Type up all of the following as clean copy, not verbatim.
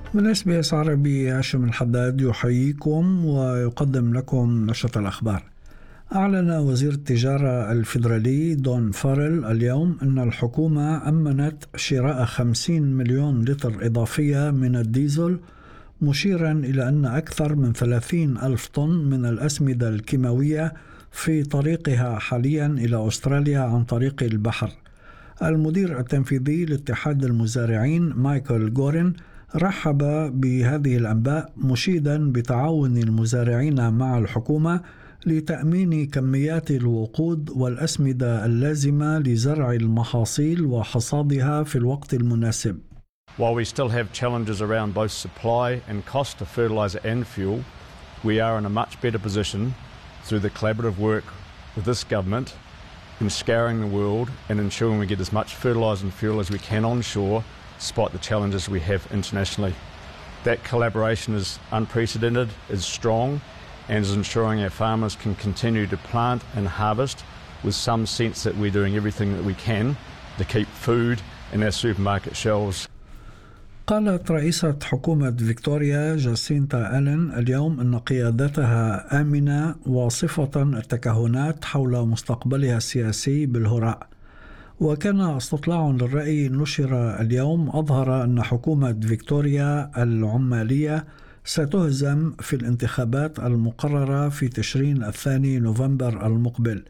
من SBS عربي هاشم الحداد يحييكم ويقدم لكم نشرة الأخبار. أعلن وزير التجارة الفيدرالي دون فارل اليوم أن الحكومة أمنت شراء 50 مليون لتر إضافية من الديزل، مشيرا إلى أن أكثر من 30 ألف طن من الأسمدة الكيماوية في طريقها حاليا إلى أستراليا عن طريق البحر. المدير التنفيذي لاتحاد المزارعين مايكل غورين رحب بهذه الأنباء، مشيدا بتعاون المزارعين مع الحكومة لتأمين كميات الوقود والأسمدة اللازمة لزرع المحاصيل وحصادها في الوقت المناسب. While we still have challenges around both supply and cost of fertiliser and fuel, we are in a much better position through the collaborative work with this government in scouring the world and ensuring we get as much fertiliser and fuel as we can onshore, despite the challenges we have internationally. That collaboration is unprecedented, is strong, and is ensuring our farmers can continue to plant and harvest with some sense that we're doing everything that we can to keep food in our supermarket shelves. قالت رئيسة حكومة فيكتوريا جاسينتا آلن اليوم أن قيادتها آمنة وصفة التكهنات حول مستقبلها السياسي بالهراء. وكان استطلاع للرأي نشر اليوم أظهر أن حكومة فيكتوريا العمالية ستهزم في الانتخابات المقررة في تشرين الثاني نوفمبر المقبل.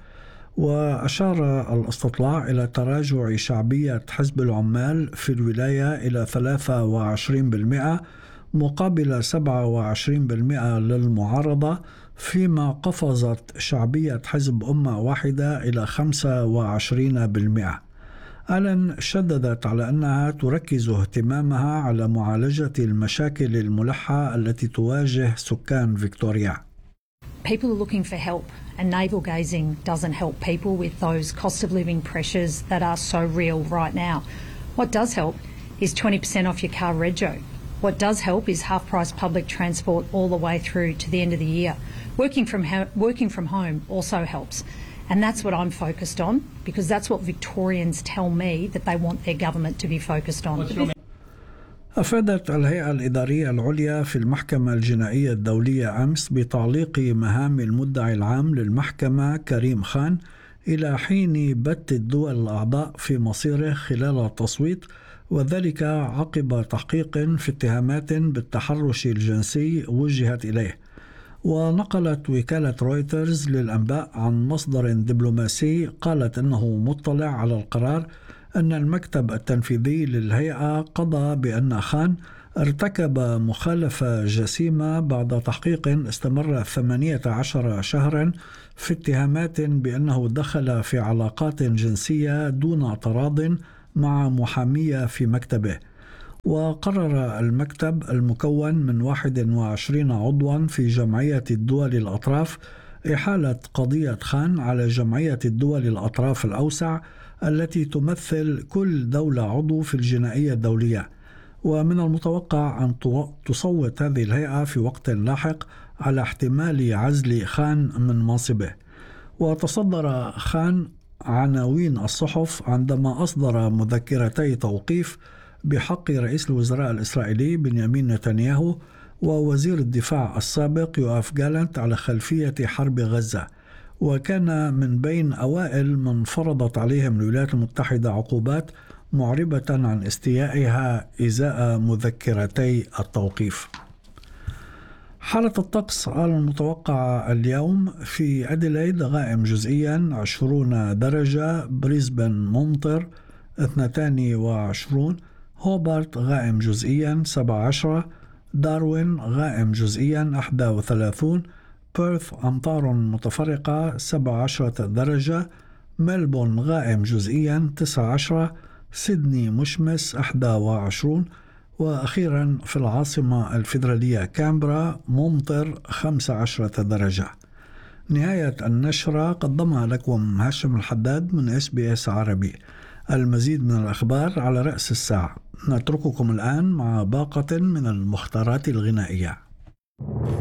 وأشار الاستطلاع إلى تراجع شعبية حزب العمال في الولاية إلى 23% مقابل 27% للمعارضة، فيما قفزت شعبية حزب أمة واحدة إلى 25%. آلن شددت على أنها تركز اهتمامها على معالجة المشاكل الملحة التي تواجه سكان فيكتوريا. People are looking for help, and navel gazing doesn't help people with those cost of living pressures that are so real right now. What does help is 20% off your car rego. What does help is half price public transport all the way through to the end of the year. Working from home also helps. And that's what I'm focused on, because that's what Victorians tell me that they want their government to be focused on. أفادت الهيئة الإدارية العليا في المحكمة الجنائية الدولية أمس بتعليق مهام المدعي العام للمحكمة كريم خان إلى حين بت الدول الأعضاء في مصيره خلال التصويت، وذلك عقب تحقيق في اتهامات بالتحرش الجنسي وجهت إليه. ونقلت وكالة رويترز للأنباء عن مصدر دبلوماسي قالت أنه مطلع على القرار أن المكتب التنفيذي للهيئة قضى بأن خان ارتكب مخالفة جسيمة بعد تحقيق استمر 18 شهرا في اتهامات بأنه دخل في علاقات جنسية دون تراض مع محامية في مكتبه. وقرر المكتب المكون من 21 عضوا في جمعية الدول الأطراف إحالة قضية خان على جمعية الدول الأطراف الأوسع التي تمثل كل دولة عضو في الجنائية الدولية. ومن المتوقع أن تصوت هذه الهيئة في وقت لاحق على احتمال عزل خان من منصبه. وتصدر خان عناوين الصحف عندما أصدر مذكرتي توقيف بحق رئيس الوزراء الإسرائيلي بنيامين نتنياهو ووزير الدفاع السابق يوآف جالنت على خلفية حرب غزة. وكان من بين أوائل من فرضت عليهم الولايات المتحدة عقوبات معربة عن استيائها إزاء مذكرتي التوقيف. حالة الطقس المتوقعة اليوم: في أديلايد غائم جزئيا 20 درجة، بريسبن ممطر 22، هوبارت غائم جزئيا 17، داروين غائم جزئيا 31، بيرث أمطار متفرقة 17 درجة، ملبون غائم جزئيا 19، سيدني مشمس 21، وأخيرا في العاصمة الفيدرالية كامبرا ممطر 15 درجة. نهاية النشرة قدمها لكم هاشم الحداد من SBS عربي. المزيد من الأخبار على رأس الساعة. نترككم الآن مع باقة من المختارات الغنائية.